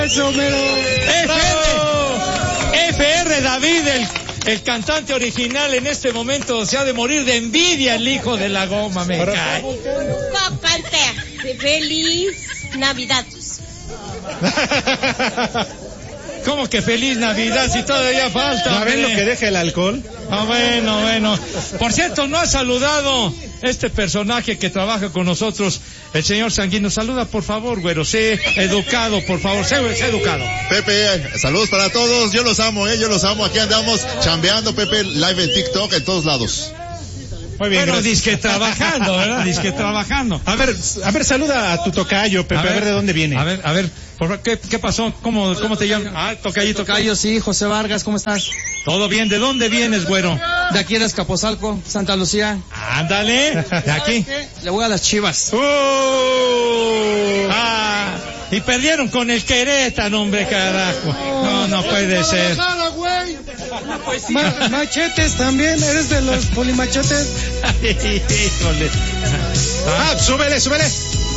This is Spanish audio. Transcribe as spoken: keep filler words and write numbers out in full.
Eso, mero. F R, F R David, el, el cantante original en este momento se ha de morir de envidia el hijo de la goma, me cae. Copante, feliz Navidad. ¿Cómo que feliz Navidad si todavía falta? ¿No ven lo que deja el alcohol? Ah, bueno, bueno. Por cierto, no ha saludado este personaje que trabaja con nosotros, el señor Sanguino. Saluda, por favor, güero. Sé educado, por favor. Sé, sé educado. Pepe, saludos para todos. Yo los amo, eh. Yo los amo. Aquí andamos chambeando, Pepe, live en TikTok, en todos lados. Muy bien, bueno, disque trabajando, ¿verdad? Disque trabajando. A ver, a ver, saluda a tu tocayo, Pepe, a ver, a ver de dónde viene. A ver, a ver, por favor, ¿qué, qué pasó? ¿Cómo, cómo te llamas? Ah, tocayito. Tocayo, sí, José Vargas, ¿cómo estás? Todo bien, ¿de dónde vienes, güero? De aquí de Escapozalco, Santa Lucía. Ándale, de aquí. Le voy a las Chivas. Uh, ah, y perdieron con el Querétaro, hombre, carajo. No, no puede ser. Ma- machetes también, eres de los polimachetes. Híjole. Ah, súbele, súbele.